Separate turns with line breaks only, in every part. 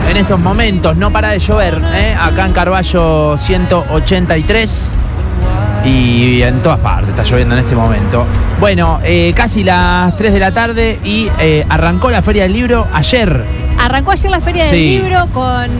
en estos momentos. No para de llover, acá en Carballo 183. Y en todas partes está lloviendo en este momento. Bueno, casi las 3 de la tarde y arrancó la Feria del Libro ayer.
Arrancó ayer la Feria del Libro con,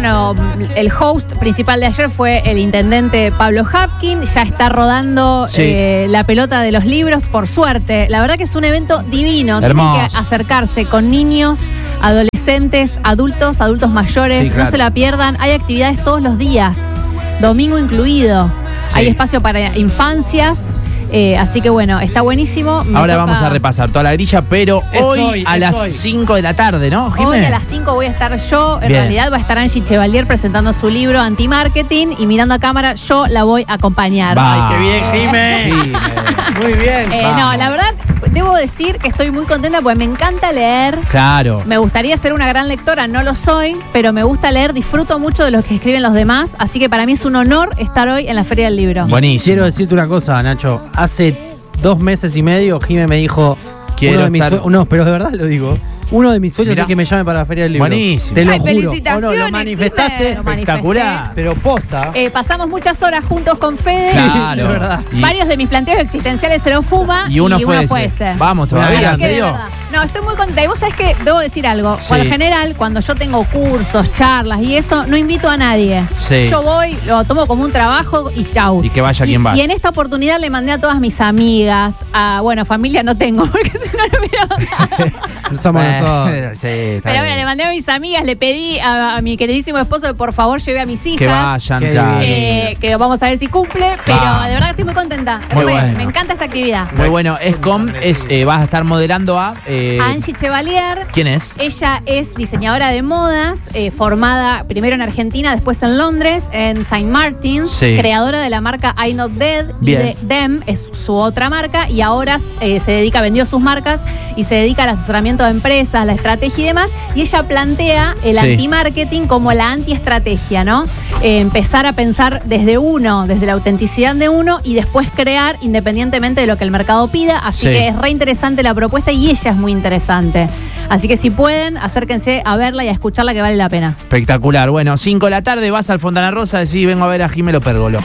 el host principal de ayer fue el intendente Pablo Hapkin. Ya está rodando la pelota de los libros, por suerte. La verdad que es un evento divino.
Hermoso.
Tienen que acercarse con niños, adolescentes, adultos mayores.
Sí, claro.
No se la pierdan. Hay actividades todos los días, domingo incluido.
Sí.
Hay espacio para infancias. Así que bueno, está buenísimo.
Ahora vamos a repasar toda la grilla, pero hoy a las 5 de la tarde, ¿no, Jimé?
Hoy a las 5 voy a estar yo. En realidad va a estar Angie Chevalier presentando su libro Anti-Marketing y mirando a cámara yo la voy a acompañar.
Va.
¡Ay, qué bien, Jimé! Muy bien.
No, la verdad, debo decir que estoy muy contenta porque me encanta leer.
Claro.
Me gustaría ser una gran lectora, no lo soy, pero me gusta leer, disfruto mucho de lo que escriben los demás, así que para mí es un honor estar hoy en la Feria del Libro.
Buenísimo.
Quiero decirte una cosa, Nacho. Hace 2 meses y medio, Jimé me dijo...
Quiero estar...
No, pero de verdad lo digo. Uno de mis sueños es que me llame para la Feria del Libro.
Buenísimo.
Te lo
Ay,
juro.
felicitaciones,
Lo manifestaste.
Jimé. Lo manifesté.
Espectacular. Pero posta.
Pasamos muchas horas juntos con Fede.
Claro.
de verdad.
Y-
Varios de mis planteos existenciales se los fuma
Y uno fue ese. Vamos todavía, ¿en
Así que de
serio?
verdad. No, estoy muy contenta. Y vos sabés que debo decir algo.
Sí.
Por lo general, cuando yo tengo cursos, charlas y eso, no invito a nadie.
Sí.
Yo voy, lo tomo como un trabajo y chau.
Y que vaya quien vaya.
Y en esta oportunidad le mandé a todas mis amigas, familia no tengo, porque si no, no hubiera mandado.
Somos nosotros.
Sí, está
Pero bueno,
bien.
le mandé a mis amigas, le pedí a mi queridísimo esposo que por favor lleve a mis hijas.
Que vayan,
Qué
claro.
Que vamos a ver si cumple, pero
Va.
de verdad que estoy muy contenta.
Muy bueno.
Me encanta esta actividad.
Muy bueno, vas a estar moderando a...
Angie Chevalier.
¿Quién es?
Ella es diseñadora de modas, formada primero en Argentina, después en Londres, en St. Martin's,
Sí.
creadora de la marca I'm Not Dead,
Bien.
y de Dem es su otra marca, y ahora vendió sus marcas y se dedica al asesoramiento de empresas, la estrategia y demás, y ella plantea el
Sí.
anti-marketing como la anti-estrategia, ¿no? Empezar a pensar desde la autenticidad de uno y después crear independientemente de lo que el mercado pida, así
Sí.
que es re interesante la propuesta y ella es muy interesante. Así que si pueden, acérquense a verla y a escucharla que vale la pena.
Espectacular. Bueno, 5 de la tarde, vas al Fontana Rosa, decís, vengo a ver a Jimelo Pérgolo.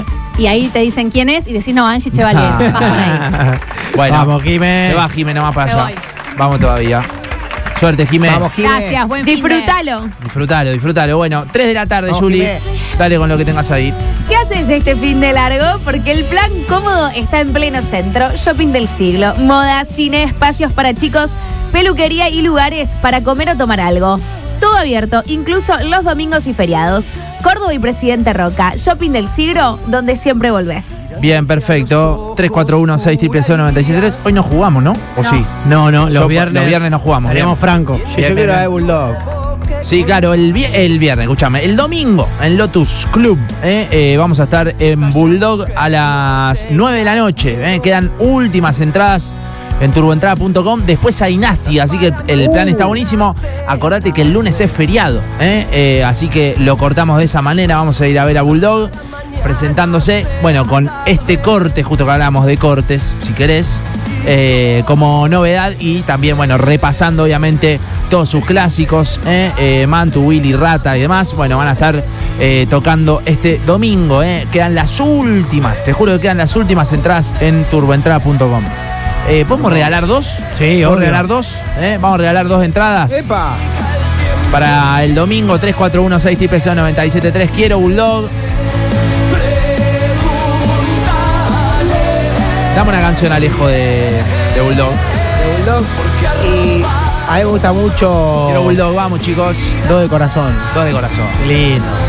Y ahí te dicen quién es y decís, no, Angie Chevalier. Vas por ahí.
Bueno,
Vamos, Jimé.
se va Jimé nomás para
Me
allá.
voy.
Vamos todavía. Suerte, Jimé.
Vamos, Jimé.
Gracias, buen fin de-
Disfrútalo.
Disfrutalo. Bueno, 3 de la tarde,
Vamos,
Juli.
Jimé.
Dale con lo que tengas ahí.
¿Qué haces este fin de largo? Porque el plan cómodo está en pleno centro. Shopping del siglo. Moda, cine, espacios para chicos, peluquería y lugares para comer o tomar algo. Todo abierto, incluso los domingos y feriados. Córdoba y Presidente Roca. Shopping del siglo, donde siempre volvés.
Bien, perfecto. 341-600-973. Hoy no jugamos, ¿no? ¿O sí?
No, los
Los
viernes.
viernes no jugamos.
Haremos
Bien.
franco.
Bien,
Yo quiero
bien.
a Bulldog.
Sí, claro, el viernes, escúchame. El domingo en Lotus Club vamos a estar en Bulldog a las 9 de la noche. Quedan últimas entradas en turboentrada.com. Después hay Nasty, así que el plan está buenísimo. Acordate que el lunes es feriado, así que lo cortamos de esa manera. Vamos a ir a ver a Bulldog presentándose, bueno, con este corte, justo que hablamos de cortes, si querés, como novedad, y también, bueno, repasando obviamente todos sus clásicos, Mantu, Willy, Rata y demás. Bueno, van a estar tocando este domingo, quedan las últimas, te juro que quedan las últimas entradas en turboentrada.com. ¿Podemos regalar 2?
Sí,
¿Podemos
obvio.
regalar 2? Vamos a regalar 2 entradas
¡Epa!
para el domingo. 341-600-973. Quiero Bulldog. Dame una canción, Alejo, de Bulldog.
De Bulldog. Y a mí me gusta mucho.
Quiero Bulldog, vamos, chicos.
2 de corazón.
2 de corazón.
Qué lindo.